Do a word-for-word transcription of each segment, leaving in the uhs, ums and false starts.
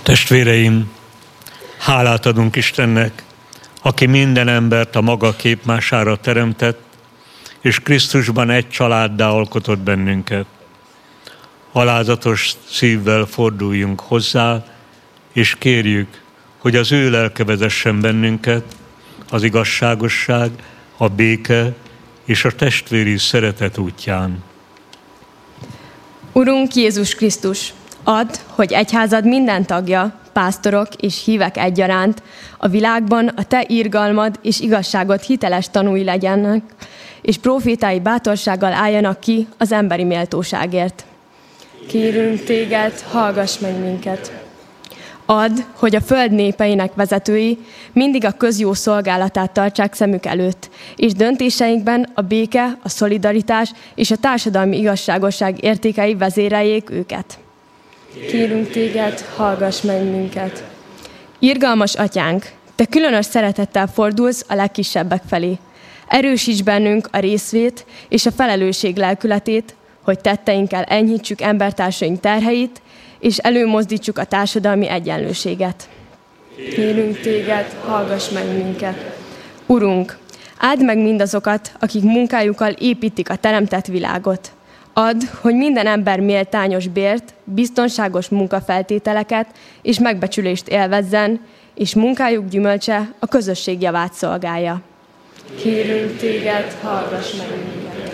Testvéreim, hálát adunk Istennek, aki minden embert a maga képmására teremtett, és Krisztusban egy családdá alkotott bennünket. Alázatos szívvel forduljunk hozzá, és kérjük, hogy az ő lelke vezessen bennünket az igazságosság, a béke és a testvéri szeretet útján. Urunk Jézus Krisztus, add, hogy egyházad minden tagja, pásztorok és hívek egyaránt a világban a te irgalmad és igazságod hiteles tanúi legyenek, és profétái bátorsággal álljanak ki az emberi méltóságért. Kérünk téged, hallgass meg minket! Add, hogy a föld népeinek vezetői mindig a közjó szolgálatát tartsák szemük előtt, és döntéseinkben a béke, a szolidaritás és a társadalmi igazságosság értékei vezéreljék őket. Kérünk téged, hallgass meg minket! Irgalmas atyánk, te különös szeretettel fordulsz a legkisebbek felé. Erősíts bennünk a részvét és a felelősség lelkületét, hogy tetteinkkel enyhítsük embertársaink terheit, és előmozdítsuk a társadalmi egyenlőséget. Kérünk téged, hallgass meg minket! Urunk, áld meg mindazokat, akik munkájukkal építik a teremtett világot. Add, hogy minden ember méltányos bért, biztonságos munkafeltételeket és megbecsülést élvezzen, és munkájuk gyümölcse a közösség javát szolgálja. Kérünk téged, hallgass meg minket!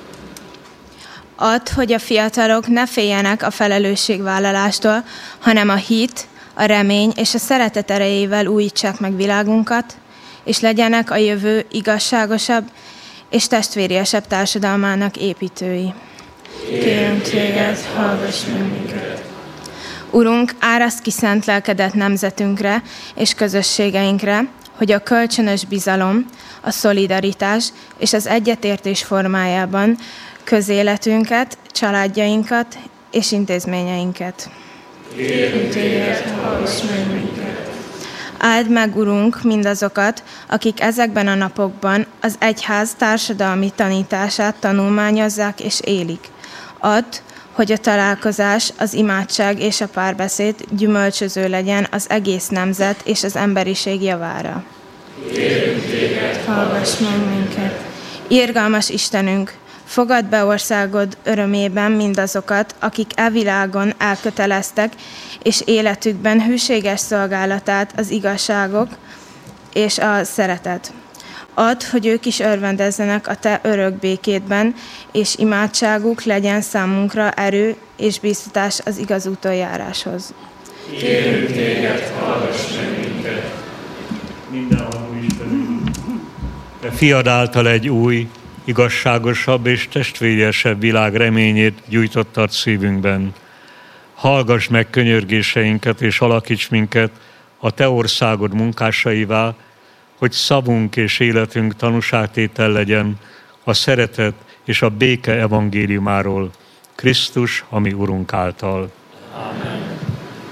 Add, hogy a fiatalok ne féljenek a felelősségvállalástól, hanem a hit, a remény és a szeretet erejével újítsák meg világunkat, és legyenek a jövő igazságosabb és testvériesebb társadalmának építői. Kérünk téged, hallgass meg minket! Urunk, áraszd ki szent lelkedet nemzetünkre és közösségeinkre, hogy a kölcsönös bizalom, a szolidaritás és az egyetértés formájában közéletünket, családjainkat és intézményeinket. Kérünk téged, hallgass meg minket! Áld meg, Urunk, mindazokat, akik ezekben a napokban az egyház társadalmi tanítását tanulmányozzák és élik. Add, hogy a találkozás, az imádság és a párbeszéd gyümölcsöző legyen az egész nemzet és az emberiség javára. Kérünk téged, hallgass meg minket! Irgalmas Istenünk, fogadd be országod örömében mindazokat, akik e világon elköteleztek, és életükben hűséges szolgálatát az igazságok és a szeretet. Add, hogy ők is örvendezzenek a te örök békédben, és imádságuk legyen számunkra erő és bíztatás az igaz úton járáshoz. Kérünk téged, hallgass meg minket! Mindenható Istenünk, te fiad által egy új, igazságosabb és testvériesebb világ reményét gyújtottad szívünkben. Hallgass meg könyörgéseinket és alakíts minket a te országod munkásaivá, hogy szavunk és életünk tanúságtétel legyen a szeretet és a béke evangéliumáról, Krisztus, a mi Urunk által. Amen.